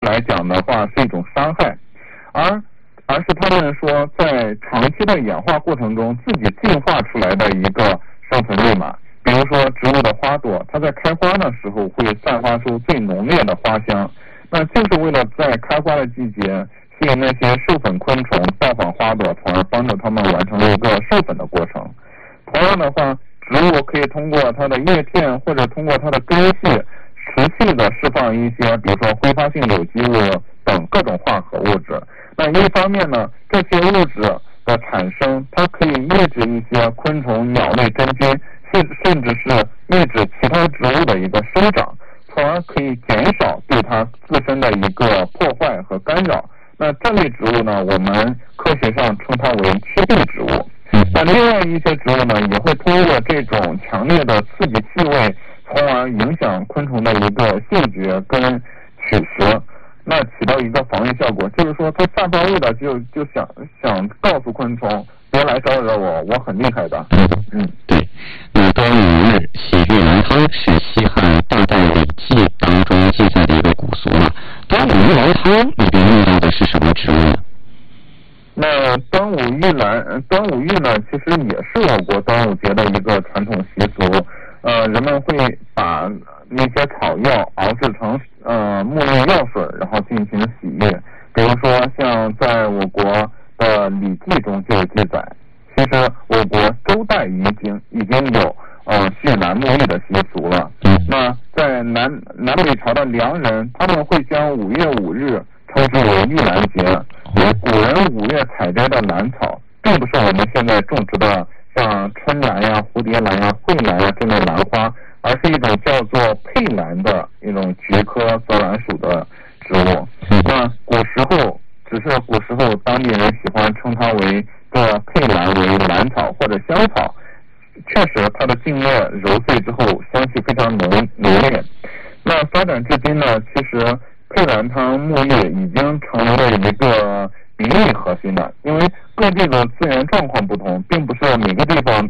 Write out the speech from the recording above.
来讲的话是一种伤害，而是他们说在长期的演化过程中自己进化出来的一个生存密码。比如说植物的花朵，它在开花的时候会散发出最浓烈的花香，那就是为了在开花的季节吸引那些授粉昆虫造访花朵，从而帮助它们完成一个授粉的过程。同样的话，植物可以通过它的叶片或者通过它的根系持续的释放一些比如说挥发性有机物等各种化合物质。那一方面呢，这些物质的产生它可以抑制一些昆虫鸟类真菌，甚至是抑制其他植物的一个生长，从而可以减少对它自身的一个破坏和干扰。那这类植物呢，我们科学上称它为趋避植物。那另外一些植物呢，也会通过这种强烈的刺激气味，从而影响昆虫的一个嗅觉跟取食，那起到一个防御效果。就是说它散发味道就想告诉昆虫别来招惹我，我很厉害的。 对。那端午日洗玉兰汤是西汉大代礼记当中记载的一个古俗了。端午玉兰汤里边用到的是什么植物呢？ 那端午玉呢，其实也是我国端午节的一个传统习俗。人们会把那些草药熬制成沐浴药水，然后进行洗浴。比如说像在我国的《礼记》中就有记载，其实我国周代已经有蓄兰沐浴的习俗了。那在南北朝的梁人，他们会将5月5日称之为玉兰节，因为古人5月采摘的兰草，并不是我们现在种植的像春兰呀、蝴蝶兰呀、蕙兰呀这类兰花，而是一种叫做佩兰的一种菊科泽兰属的植物。那古时候当地人喜欢称它为这佩兰为兰草或者香草，确实它的茎叶揉碎之后香气非常浓烈。那发展至今呢，其实佩兰汤沐浴已经成为了一个比例核心的，因为各地的资源状况不同，并不是每个地方